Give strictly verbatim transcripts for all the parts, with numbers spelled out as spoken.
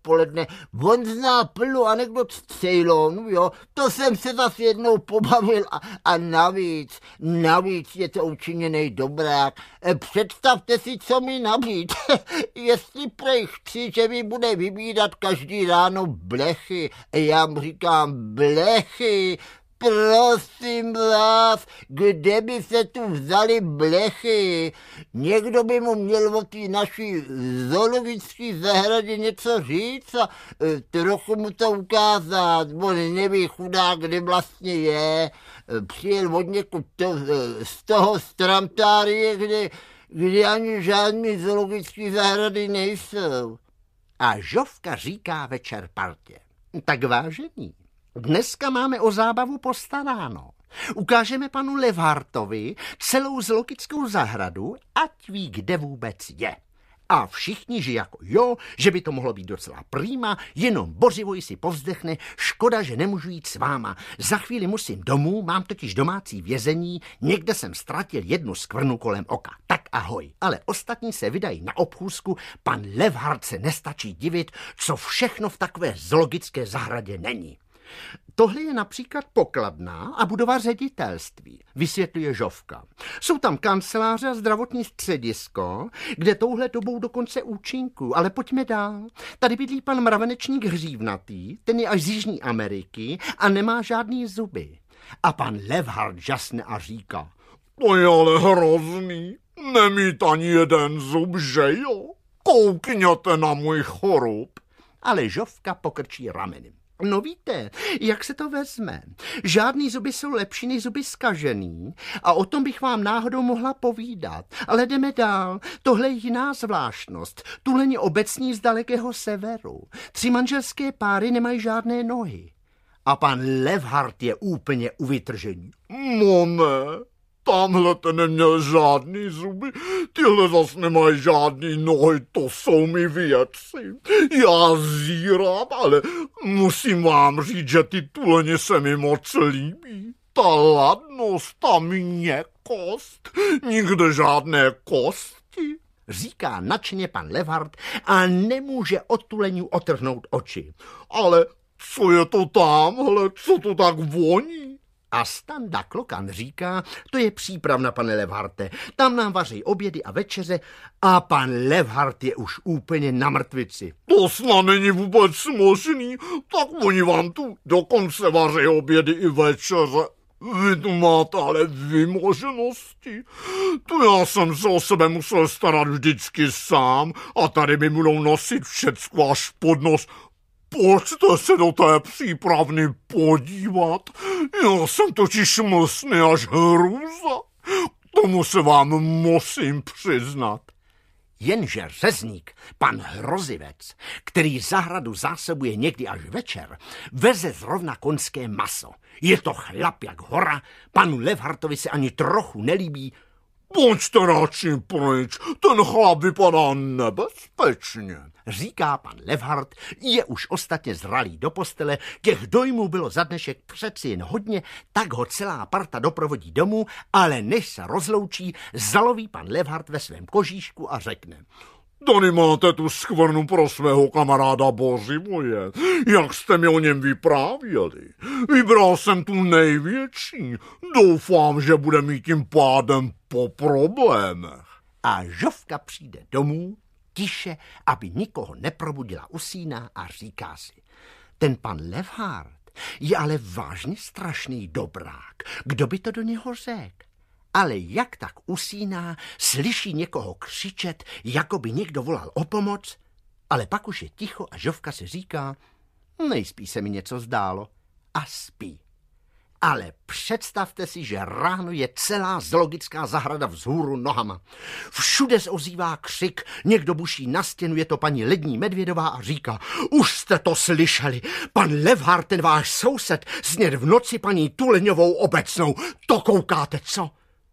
odpoledne. On zná plno anekdot z Ceylonu, jo. To jsem se zase jednou pobavil a, a navíc, navíc je to učiněnej dobrák. Představte si, co mi nabít. Jestli prej chci, že mi bude vybírat každý ráno blechy. Já mu říkám blechy. Prosím vás, kde by se tu vzali blechy? Někdo by mu měl o té naší zoologické zahradě něco říct a e, trochu mu to ukázat. On neví chudák, kde vlastně je. Přijel od někud to, z toho Stramtárie, kde, kde ani žádný zoologické zahrady nejsou. A Žofka říká večer partě. Tak vážení, dneska máme o zábavu postaráno. Ukážeme panu Levhartovi celou zoologickou zahradu, ať ví, kde vůbec je. A všichni, že jako jo, že by to mohlo být docela prýma, jenom Bořivoj si povzdechne, škoda, že nemůžu jít s váma. Za chvíli musím domů, mám totiž domácí vězení, někde jsem ztratil jednu skvrnu kolem oka. Tak ahoj. Ale ostatní se vydají na obchůzku, pan Levhart se nestačí divit, co všechno v takové zoologické zahradě není. Tohle je například pokladna a budova ředitelství, vysvětluje Žofka. Jsou tam kanceláře a zdravotní středisko, kde touhle dobou dokonce účinků, ale pojďme dál. Tady bydlí pan mravenečník hřívnatý, ten je až z Jižní Ameriky a nemá žádný zuby. A pan Levhart žasne a říká, to je ale hrozný, nemít ani jeden zub, že jo? Koukněte na můj chorób. Ale Žofka pokrčí ramenem. No víte, jak se to vezme. Žádný zuby jsou lepší než zuby zkažený a o tom bych vám náhodou mohla povídat. Ale jdeme dál. Tohle je jiná zvláštnost. Tuleni obecní z dalekého severu. Tři manželské páry nemají žádné nohy. A pan Levhart je úplně u vytržení. No ne, tamhle ten neměl žádný zuby, tyhle zas nemají žádný nohy, to jsou mi věci. Já zírám, ale musím vám říct, že ty tuleni se mi moc líbí. Ta ladnost, ta měkkost, nikde žádné kosti. Říká nadšeně pan Levhart a nemůže od tuleňů otrhnout oči. Ale co je to tamhle, co to tak voní? A Standa Klokan říká, to je přípravna, pane Levharte, tam nám vaří obědy a večeře a pan Levhart je už úplně na mrtvici. To snad není vůbec možný, tak oni vám tu dokonce vaří obědy i večeře. Vy tu máte ale vymoženosti. Tu já jsem se o sebe musel starat vždycky sám a tady mi budou nosit všecko až pod nos. Pojďte se do té přípravny podívat. Já jsem totiž mlsný až hrůza. Tomu se vám musím přiznat. Jenže řezník, pan Hrozivec, který zahradu zásobuje někdy až večer, veze zrovna konské maso. Je to chlap jak hora, panu Levhartovi se ani trochu nelíbí. Pojďte radši pryč, ten chlap vypadá nebezpečně, říká pan Levhart, je už ostatně zralý do postele, těch dojmů bylo za dnešek přeci jen hodně, tak ho celá parta doprovodí domů, ale než se rozloučí, zaloví pan Levhart ve svém kožíšku a řekne: Tady máte tu skvrnu pro svého kamaráda Bořivoje, jak jste mi o něm vyprávěli. Vybral jsem tu největší, doufám, že bude mít tím pádem po problémech. A Žofka přijde domů, tiše, aby nikoho neprobudila usíná a říká si: ten pan Levhart je ale vážně strašný dobrák, kdo by to do něho řekl? Ale jak tak usíná, slyší někoho křičet, jako by někdo volal o pomoc, ale pak už je ticho a Žofka si říká: nejspíš se mi něco zdálo, a spí. Ale představte si, že ráno je celá zoologická zahrada vzhůru nohama. Všude se ozývá křik, někdo buší na stěnu, je to paní Lední Medvědová a říká: už jste to slyšeli, pan Levhart, ten váš soused, sněd v noci paní Tuleňovou obecnou, to koukáte, co?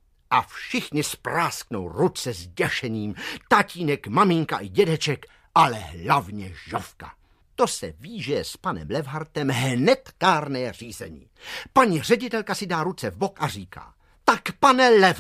A všichni sprásknou ruce s děšením, tatínek, maminka i dědeček, ale hlavně Žofka. To se ví, že je s panem Levhartem hned kárné řízení. Paní ředitelka si dá ruce v bok a říká: tak pane Levhart,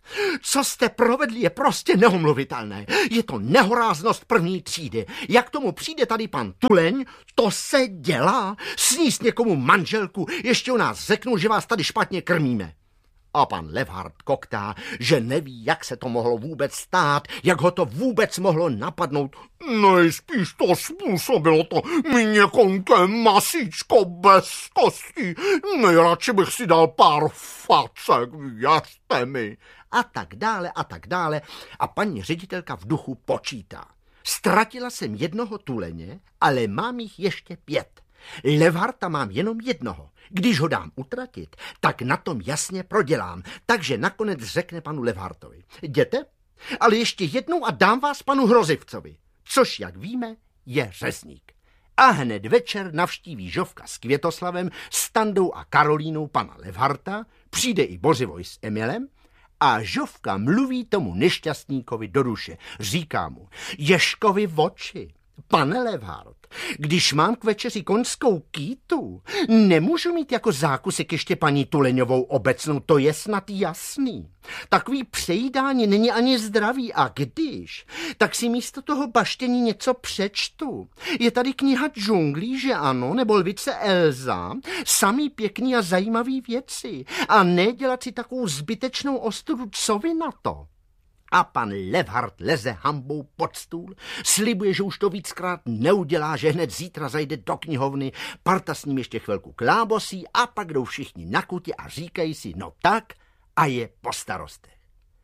Co jste provedli, je prostě neomluvitelné. Je to nehoráznost první třídy. Jak tomu přijde tady pan Tuleň, to se dělá. Sníst někomu manželku, ještě u nás řeknou, že vás tady špatně krmíme. A pan Levhart koktá, že neví, jak se to mohlo vůbec stát, jak ho to vůbec mohlo napadnout. Nejspíš to způsobilo to měkonké masíčko bez kostí. Nejradši bych si dal pár facek, věřte mi. A tak dále, a tak dále. A paní ředitelka v duchu počítá. Ztratila jsem jednoho tuleně, ale mám jich ještě pět. Levharta mám jenom jednoho. Když ho dám utratit, tak na tom jasně prodělám. Takže nakonec řekne panu Levhartovi. Jděte, ale ještě jednou a dám vás panu Hrozivcovi. Což, jak víme, je řezník. A hned večer navštíví Žofka s Květoslavem, Standou a Karolínou pana Levharta, přijde i Bořivoj s Emilem a Žofka mluví tomu nešťastníkovi do duše. Říká mu, Ježkovi v oči. Pane Levhart, když mám k večeři koňskou kýtu, nemůžu mít jako zákusek ještě paní Tuleňovou obecnou, to je snad jasný. Takový přejídání není ani zdravý a když, tak si místo toho baštění něco přečtu. Je tady kniha Džunglí, že ano, nebo Lvice Elza, samý pěkný a zajímavý věci a ne dělat si takovou zbytečnou ostudu, co vy na to? A pan Levhart leze hambou pod stůl, slibuje, že už to víckrát neudělá, že hned zítra zajde do knihovny, parta s ním ještě chvilku klábosí a pak jdou všichni na kutě a říkají si, no tak a je po starostech.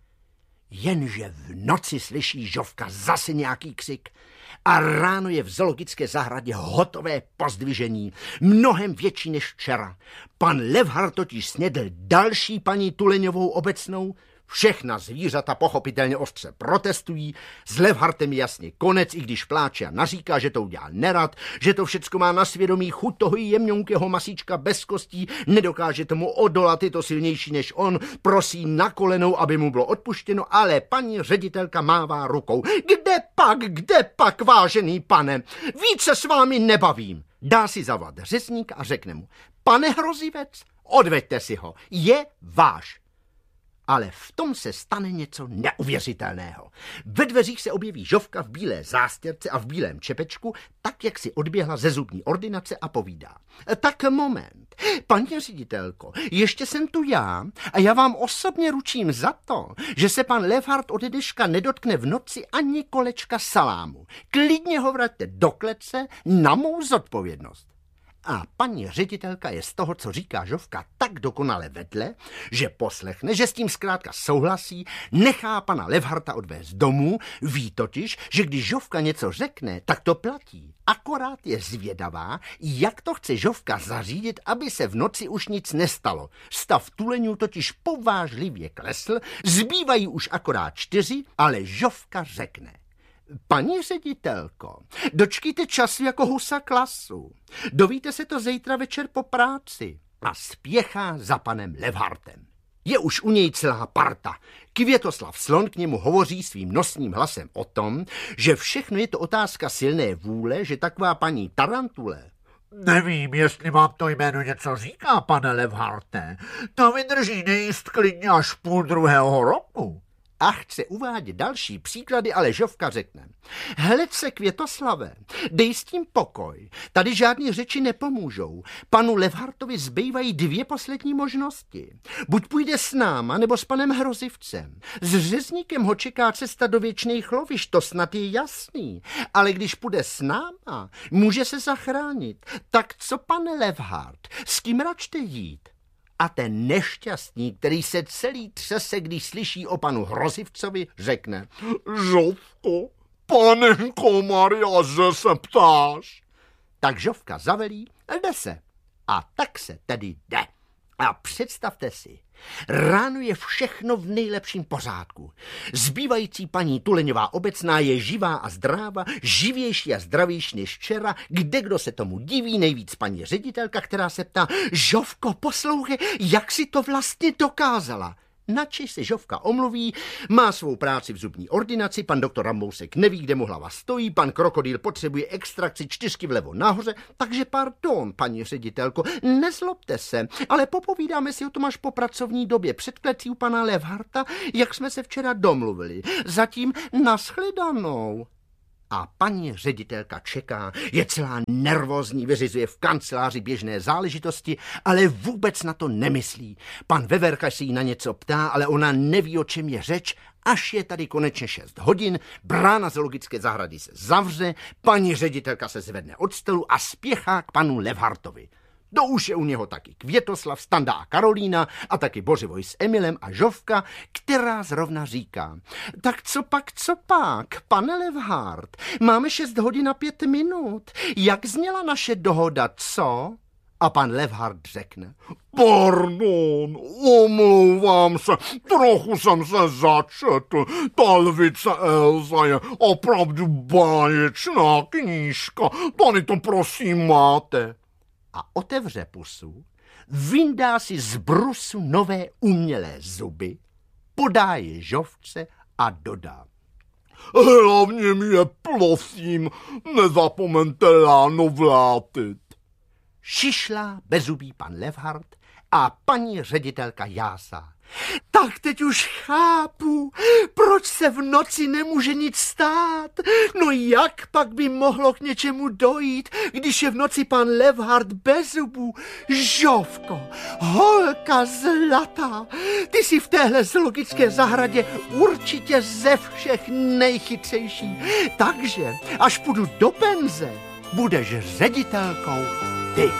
Jenže v noci slyší Žofka zase nějaký křik a ráno je v zoologické zahradě hotové pozdvižení, mnohem větší než včera. Pan Levhart totiž snědl další paní Tuleňovou obecnou. Všechna zvířata pochopitelně ostře protestují, s Levhartem je jasně konec, i když pláče a naříká, že to udělal nerad, že to všecko má na svědomí chuť toho jemňonkého masíčka bez kostí, nedokáže tomu odolat, je to silnější než on, prosí na kolenou, aby mu bylo odpuštěno, ale paní ředitelka mává rukou. Kde pak, kde pak, vážený pane, více s vámi nebavím. Dá si zavolat řezník a řekne mu, pane Hrozivec, odveďte si ho, je váš. Ale v tom se stane něco neuvěřitelného. Ve dveřích se objeví Žofka v bílé zástěrce a v bílém čepečku, tak, jak si odběhla ze zubní ordinace a povídá. Tak moment, paní ředitelko, ještě jsem tu já a já vám osobně ručím za to, že se pan Levhart ode dneška nedotkne v noci ani kolečka salámu. Klidně ho vraťte do klece na mou zodpovědnost. A paní ředitelka je z toho, co říká Žofka, tak dokonale vedle, že poslechne, že s tím zkrátka souhlasí, nechá pana Levharta odvést domů, ví totiž, že když Žofka něco řekne, tak to platí. Akorát je zvědavá, jak to chce Žofka zařídit, aby se v noci už nic nestalo. Stav tuleňů totiž povážlivě klesl, zbývají už akorát čtyři, ale Žofka řekne. Paní ředitelko, dočkejte času jako husa klasu. Dovíte se to zítra večer po práci. A spěchá za panem Levhartem. Je už u něj celá parta. Květoslav Slon k němu hovoří svým nosním hlasem o tom, že všechno je to otázka silné vůle, že taková paní Tarantule. Nevím, jestli vám to jméno něco říká, pane Levharte. To vydrží nejíst klidně až půl druhého roku. A chce uvádět další příklady, ale Žofka řekne. Hled se, Květoslave, dej s tím pokoj. Tady žádný řeči nepomůžou. Panu Levhartovi zbývají dvě poslední možnosti. Buď půjde s náma, nebo s panem Hrozivcem. S řezníkem ho čeká cesta do věčných lovišť, to snad je jasný. Ale když půjde s náma, může se zachránit. Tak co, pane Levhart, s kým račte jít? A ten nešťastník, který se celý třese, když slyší o panu Hrozivcovi, řekne. Žofko, panenko Maria, že se ptáš? Tak Žofka zavelí, jde se. A tak se tedy jde. A představte si, ráno je všechno v nejlepším pořádku. Zbývající paní Tuleňová obecná je živá a zdráva, živější a zdravější než včera, kde kdo se tomu diví, nejvíc paní ředitelka, která se ptá, Žofko, poslouchej, jak si to vlastně dokázala? Načež se Žofka omluví, má svou práci v zubní ordinaci, pan doktor Rambousek neví, kde mu hlava stojí, pan Krokodýl potřebuje extrakci čtyřky vlevo nahoře, takže pardon, paní ředitelko, nezlobte se, ale popovídáme si o tom až po pracovní době před klecí u pana Levharta, jak jsme se včera domluvili. Zatím nashledanou. A paní ředitelka čeká, je celá nervózní, vyřizuje v kanceláři běžné záležitosti, ale vůbec na to nemyslí. Pan Veverka se jí na něco ptá, ale ona neví, o čem je řeč, až je tady konečně šest hodin, brána zoologické zahrady se zavře, paní ředitelka se zvedne od stolu a spěchá k panu Levhartovi. To už je u něho taky Květoslav, Standa a Karolína a taky Bořivoj s Emilem a Žofka, která zrovna říká: tak co pak, co pak, pane Levhart, máme šest hodin a pět minut, jak zněla naše dohoda, co? A pan Levhart řekne: pardon, omlouvám se, trochu jsem se začetl, ta lvice Elza je opravdu báječná knížka, tady to prosím máte. A otevře pusu, vyndá si z brusu nové umělé zuby, podá je Žofce a dodá: hlavně mě, prosím, nezapomeňte ráno vrátit. Šišlá bezubý pan Levhart a paní ředitelka jásá: tak teď už chápu, proč se v noci nemůže nic stát. No jak pak by mohlo k něčemu dojít, když je v noci pan Levhart bez zubů? Žofko, holka zlatá, ty jsi v téhle zoologické zahradě určitě ze všech nejchytřejší. Takže až půjdu do penze, budeš ředitelkou ty.